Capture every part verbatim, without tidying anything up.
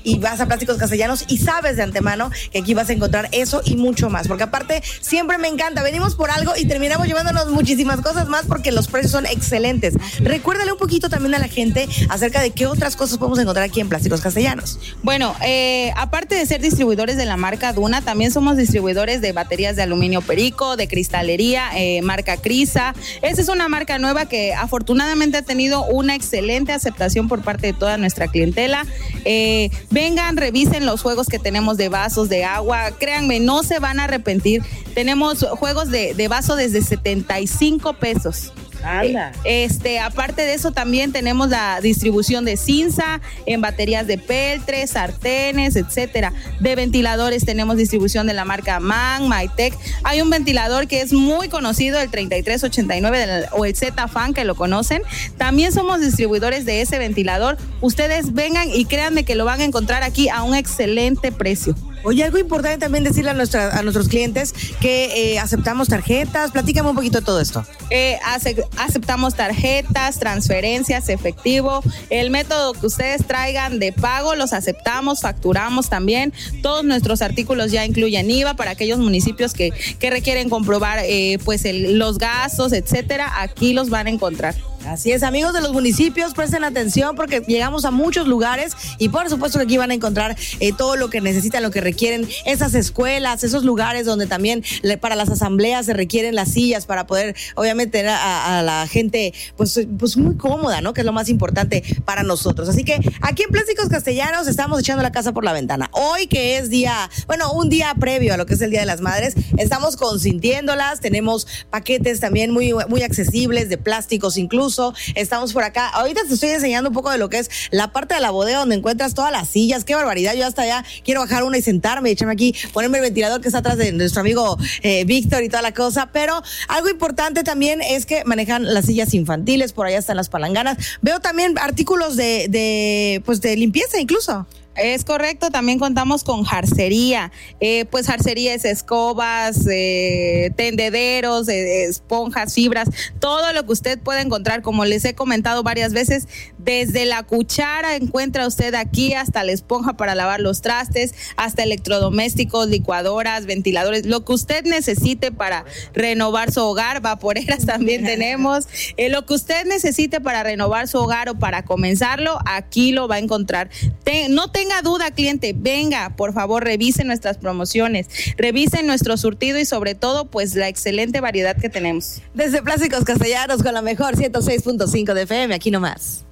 y vas a Plásticos Castellanos y sabes de antemano que aquí vas a encontrar eso y mucho más, porque aparte siempre me encanta, venimos por algo y terminamos llevándonos muchísimas cosas más porque los precios son excelentes. Recuérdale un poquito también a la gente acerca de qué otras cosas podemos encontrar aquí en Plásticos Castellanos. Bueno, eh, aparte de ser distribuidores de la marca Duna, también somos distribuidores de baterías de aluminio Perico, de cristalería, eh, marca Crisa. Esa es una marca nueva que afortunadamente ha tenido una excelente aceptación por parte de toda nuestra clientela. Eh, vengan, revisen los juegos que tenemos de vasos, de agua. Créanme, no se van a arrepentir. Tenemos juegos de, de vaso desde setenta y cinco pesos. Anda. Este, aparte de eso, también tenemos la distribución de Cinza en baterías de peltre, sartenes, etcétera. De ventiladores tenemos distribución de la marca Man, Mytech. Hay un ventilador que es muy conocido, el treinta y tres ochenta y nueve del, o el Z-Fan, que lo conocen. También somos distribuidores de ese ventilador. Ustedes vengan y créanme que lo van a encontrar aquí a un excelente precio. Oye, algo importante también decirle a, nuestra, a nuestros clientes que eh, aceptamos tarjetas. Platícame un poquito de todo esto. Eh, ace- aceptamos tarjetas, transferencias, efectivo. El método que ustedes traigan de pago los aceptamos, facturamos también. Todos nuestros artículos ya incluyen I V A para aquellos municipios que, que requieren comprobar eh, pues el, los gastos, etcétera. Aquí los van a encontrar. Así es, amigos de los municipios, presten atención porque llegamos a muchos lugares y por supuesto que aquí van a encontrar eh, todo lo que necesitan, lo que requieren, esas escuelas, esos lugares donde también le, para las asambleas se requieren las sillas para poder obviamente tener a, a la gente pues, pues muy cómoda, ¿no? Que es lo más importante para nosotros. Así que aquí en Plásticos Castellanos estamos echando la casa por la ventana. Hoy que es día, bueno, un día previo a lo que es el Día de las Madres, estamos consintiéndolas, tenemos paquetes también muy, muy accesibles de plásticos incluso. Estamos por acá. Ahorita te estoy enseñando un poco de lo que es la parte de la bodega donde encuentras todas las sillas. Qué barbaridad. Yo hasta allá quiero bajar una y sentarme y echarme aquí, ponerme el ventilador que está atrás de nuestro amigo eh, Víctor y toda la cosa. Pero algo importante también es que manejan las sillas infantiles. Por allá están las palanganas. Veo también artículos de, de, pues de limpieza incluso. Es correcto, también contamos con jarcería, eh, pues jarcería es escobas, eh, tendederos, eh, esponjas, fibras, todo lo que usted pueda encontrar, como les he comentado varias veces, desde la cuchara encuentra usted aquí hasta la esponja para lavar los trastes, hasta electrodomésticos, licuadoras, ventiladores, lo que usted necesite para renovar su hogar, vaporeras también tenemos, eh, lo que usted necesite para renovar su hogar o para comenzarlo, aquí lo va a encontrar. Te, no te Tenga duda, cliente, venga, por favor, revisen nuestras promociones, revisen nuestro surtido y sobre todo, pues, la excelente variedad que tenemos. Desde Plásticos Castellanos con la mejor ciento seis punto cinco de F M, aquí nomás.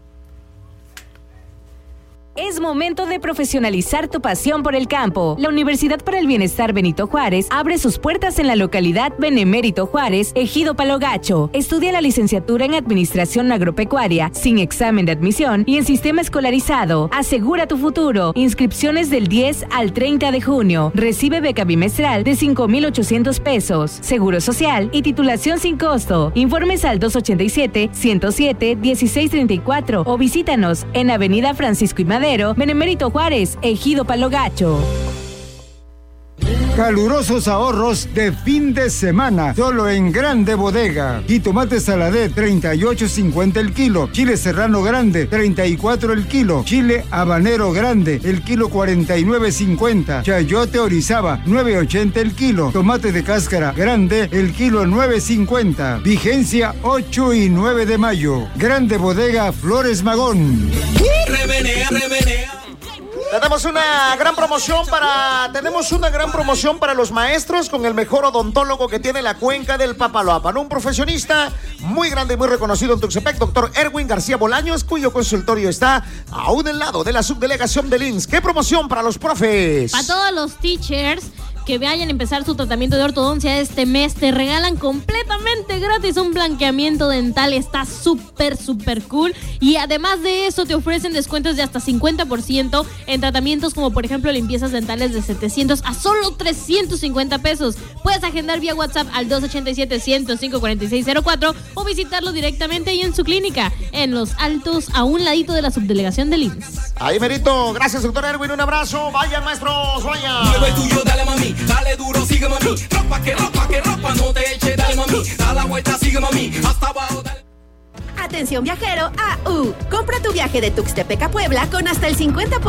Es momento de profesionalizar tu pasión por el campo. La Universidad para el Bienestar Benito Juárez abre sus puertas en la localidad Benemérito Juárez, Ejido Palo Gacho. Estudia la licenciatura en Administración Agropecuaria, sin examen de admisión y en sistema escolarizado. Asegura tu futuro. Inscripciones del diez al treinta de junio. Recibe beca bimestral de cinco mil ochocientos pesos. Seguro social y titulación sin costo. Informes al dos ochenta y siete, ciento siete, dieciséis treinta y cuatro o visítanos en Avenida Francisco y Madero, Benemérito Juárez, Ejido Palo Gacho. Calurosos ahorros de fin de semana, solo en Grande Bodega. Jitomate Saladet, treinta y ocho cincuenta el kilo. Chile serrano grande, treinta y cuatro el kilo. Chile habanero grande, el kilo cuarenta y nueve cincuenta. Chayote Orizaba, nueve ochenta el kilo. Tomate de cáscara grande, el kilo nueve cincuenta. Vigencia ocho y nueve de mayo. Grande Bodega Flores Magón. Remenea, remenea. Tenemos una gran promoción para tenemos una gran promoción para los maestros con el mejor odontólogo que tiene la cuenca del Papaloapan, un profesionista muy grande y muy reconocido en Tuxtepec, doctor Erwin García Bolaños, cuyo consultorio está a un lado de la subdelegación del I M S S. ¿Qué promoción para los profes? Para todos los teachers que vayan a empezar su tratamiento de ortodoncia este mes, te regalan completamente gratis un blanqueamiento dental. Está súper, súper cool. Y además de eso, te ofrecen descuentos de hasta cincuenta por ciento en tratamientos como, por ejemplo, limpiezas dentales de setecientos a solo trescientos cincuenta pesos. Puedes agendar vía WhatsApp al dos ochenta y siete, ciento cinco, cuarenta y seis cero cuatro o visitarlo directamente ahí en su clínica, en Los Altos, a un ladito de la subdelegación del I M S S. Ahí merito. Gracias, doctor Erwin. Un abrazo. Vayan, maestros, vayan. Mueve tuyo, dale, mami. Dale duro, sigue, mami. Ropa que ropa que ropa, no te eche, dale, mami. Da la vuelta, sigue, mami. Hasta abajo, dale. Atención viajero, A U. Compra tu viaje de Tuxtepec a Puebla con hasta el cincuenta por ciento